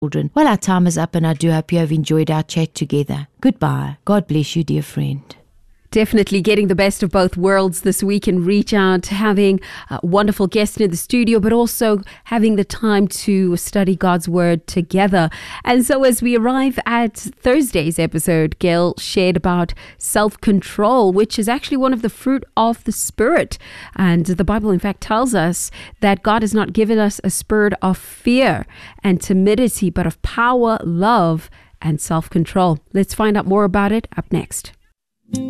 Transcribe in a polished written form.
children. Well, our time is up, and I do hope you have enjoyed our chat together. Goodbye. God bless you, dear friend. Definitely getting the best of both worlds this week and reach out, having a wonderful guest in the studio, but also having the time to study God's Word together. And so as we arrive at Thursday's episode, Gail shared about self-control, which is actually one of the fruit of the Spirit. And the Bible, in fact, tells us that God has not given us a spirit of fear and timidity, but of power, love, and self-control. Let's find out more about it up next.